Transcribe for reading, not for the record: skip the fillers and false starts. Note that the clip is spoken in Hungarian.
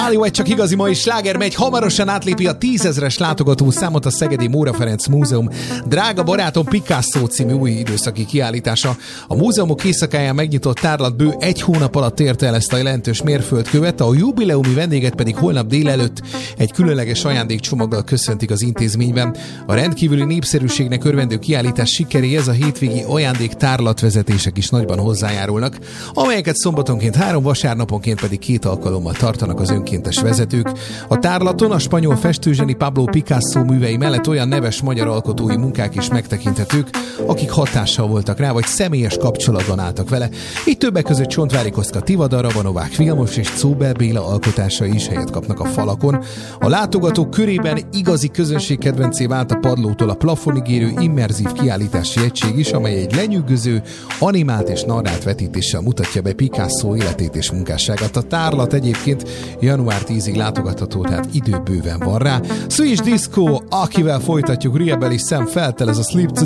Hollywood csak igazi mai sláger megy, hamarosan átlépi a 10 000-es látogató számot a Szegedi Móra Ferenc Múzeum Drága barátom Picasso című új időszaki kiállítása. A múzeumok éjszakáján megnyitott tárlat bő 1 hónap alatt érte el ezt a jelentős mérföldkövet, a jubileumi vendéget pedig holnap délelőtt egy különleges ajándékcsomaggal köszöntik az intézményben. A rendkívüli népszerűségnek örvendő kiállítás sikeréhez a hétvégi ajándéktárlatvezetések is nagyban hozzájárulnak, amelyeket szombatonként 3, vasárnaponként pedig 2 alkalommal tartanak az önkéntes vezetők. A tárlaton a spanyol festőzseni Pablo Picasso művei mellett olyan neves magyar alkotói munkák is megtekinthetők, akik hatással voltak rá, vagy személyes kapcsolatban álltak vele. Így többek között Csontvári Kosztka Tivadar, Rabanovák Vilmos és Czóbel Béla alkotásai is helyet kapnak a falakon. A látogatók körében igazi közönségkedvencé vált a padlótól a plafonig érő immerzív kiállítási egység is, amely egy lenyűgöző, animált és narrált vetítéssel mutatja be Picasso életét és munkásságát. A tárlat egyébként január 10-ig látogatható, tehát idő bőven van rá. Swedish Disco, akivel folytatjuk, Ria Bell és Sam Feltel, ez a Sleep